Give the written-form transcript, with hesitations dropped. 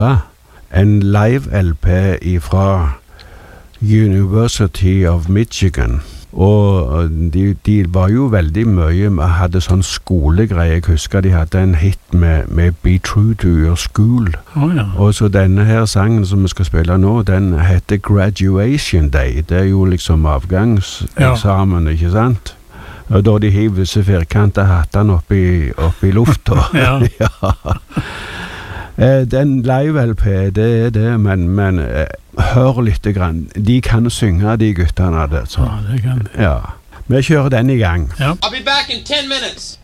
en live-LP fra University of Michigan. Og de var jo veldig mye, hadde sånn skolegreie. Jeg husker de hadde en hit med Be True to Your School. Ja. Og så denne her sangen som vi skal spille nå, den heter Graduation Day. Det er jo liksom avgangseksamen, ikke sant? Og da de hiver disse firkante hattene opp i lufta. Ja. Den live-LP, det er det, men hør litt grann. De kan synge, de guttene. Ja, det kan de. Ja. Vi kjører den i gang. Ja. I'll be back in 10 minutes.